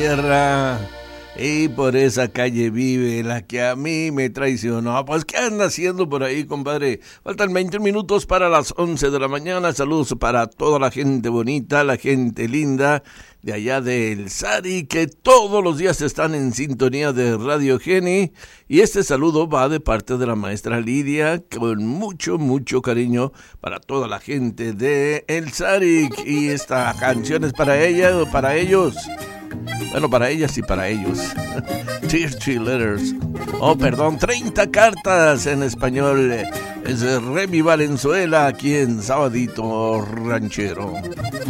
tierra y por esa calle vive la que a mí me traicionó. Pues, ¿qué anda haciendo por ahí, compadre? Faltan 20 minutos para las 11 de la mañana. Saludos para toda la gente bonita, la gente linda de allá del Sari, que todos los días están en sintonía de Radio Geni. Y este saludo va de parte de la maestra Lidia, con mucho, mucho cariño para toda la gente de El Sari. Y esta canción es para ella o para ellos. Bueno, para ellas y para ellos. 30 letters. Oh, perdón, 30 cartas en español. Es Remy Valenzuela aquí en Sabadito Ranchero.